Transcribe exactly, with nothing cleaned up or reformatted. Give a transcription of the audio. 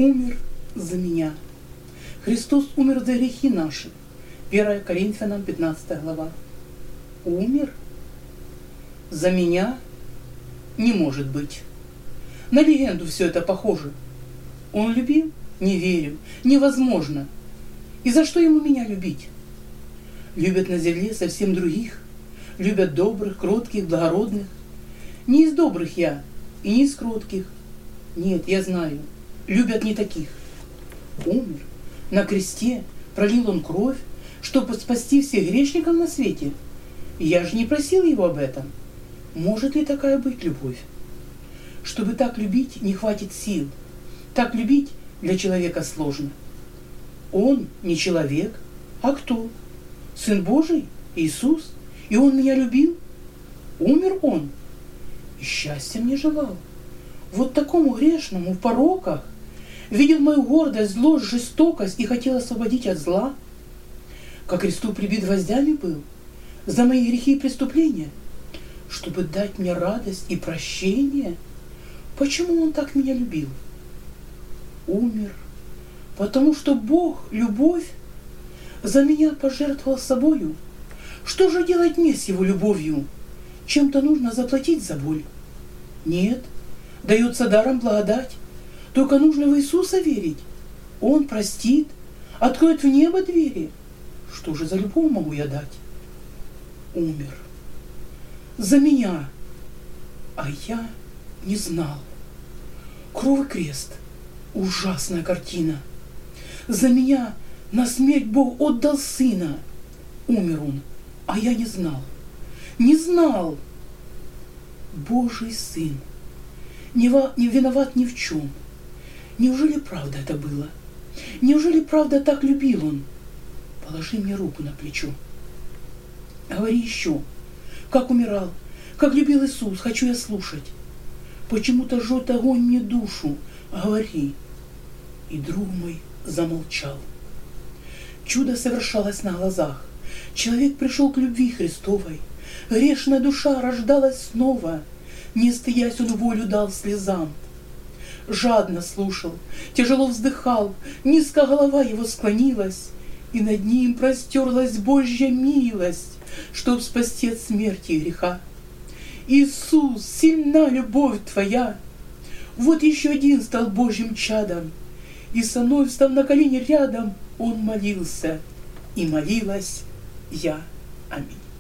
умер за меня. Христос умер за грехи наши. первое Коринфянам пятнадцатая глава. Умер? За меня? Не может быть. На легенду все это похоже. Он любил? Не верю. Невозможно. И за что ему меня любить? Любят на земле совсем других. Любят добрых, кротких, благородных. Не из добрых я и не из кротких. Нет, я знаю. Любят не таких. Умер. На кресте пролил он кровь, чтобы спасти всех грешников на свете. Я же не просил его об этом. Может ли такая быть любовь? Чтобы так любить, не хватит сил. Так любить для человека сложно. Он не человек, а кто? Сын Божий, Иисус. И он меня любил. Умер он. И счастья мне желал. Вот такому грешному в пороках видел мою гордость, злость, жестокость и хотел освободить от зла. Ко кресту прибит гвоздями был за мои грехи и преступления, чтобы дать мне радость и прощение. Почему он так меня любил? Умер, потому что Бог, любовь, за меня пожертвовал собою. Что же делать мне с его любовью? Чем-то нужно заплатить за боль. Нет, дается даром благодать. Только нужно в Иисуса верить. Он простит, откроет в небо двери. Что же за любовь могу я дать? Умер. За меня. А я не знал. Кровавый крест. Ужасная картина. За меня на смерть Бог отдал Сына. Умер Он, а я не знал. Не знал. Божий Сын. Не, во, не виноват ни в чем. Неужели правда это было? Неужели правда так любил Он? Положи мне руку на плечо. Говори еще. Как умирал, как любил Иисус, хочу я слушать. Почему-то жжет огонь мне душу. Говори. И друг мой замолчал. Чудо совершалось на глазах. Человек пришел к любви Христовой. Грешная душа рождалась снова. Не стыдясь, он волю дал слезам. Жадно слушал, тяжело вздыхал, низко голова его склонилась, и над ним простерлась Божья милость, чтоб спасти от смерти и греха. Иисус, сильна любовь Твоя. Вот еще один стал Божьим чадом, и со мной, встав на колени рядом, он молился, и молилась я. Аминь.